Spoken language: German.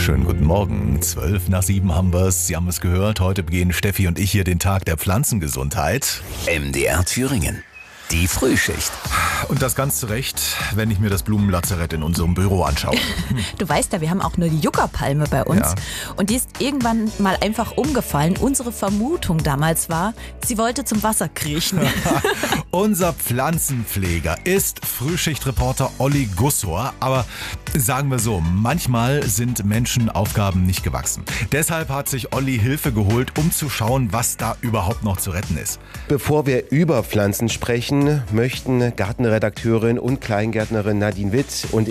Schönen guten Morgen. 6:12 haben wir es. Sie haben es gehört. Heute begehen Steffi und ich hier den Tag der Pflanzengesundheit. MDR Thüringen. Die Frühschicht. Und das ganz zu Recht, wenn ich mir das Blumenlazarett in unserem Büro anschaue. Du weißt ja, wir haben auch eine Juckerpalme bei uns. Ja. Und die ist irgendwann mal einfach umgefallen. Unsere Vermutung damals war, sie wollte zum Wasser kriechen. Unser Pflanzenpfleger ist Frühschichtreporter Olli Gussor. Aber sagen wir so, manchmal sind Menschen Aufgaben nicht gewachsen. Deshalb hat sich Olli Hilfe geholt, um zu schauen, was da überhaupt noch zu retten ist. Bevor wir über Pflanzen sprechen, möchten Gartenredakteurin und Kleingärtnerin Nadine Witt und